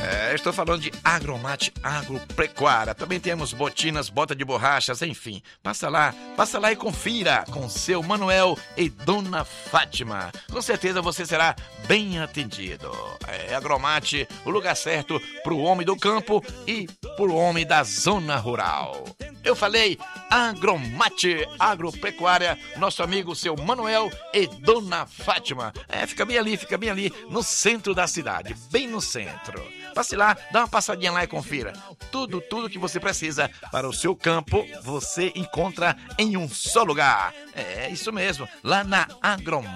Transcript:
Estou falando de Agromate Agropecuária. Também temos botinas, bota de borrachas, enfim. Passa lá e confira com seu Manuel e Dona Fátima. Com certeza você será bem atendido. Agromate, o lugar certo para o homem do campo e para o homem da zona rural. Eu falei Agromate Agropecuária, nosso amigo seu Manuel e Dona Fátima. Fica bem ali, no centro da cidade, bem no centro. Passe lá, dá uma passadinha lá e confira. Tudo que você precisa para o seu campo, você encontra em um só lugar. É isso mesmo, lá na Agromate.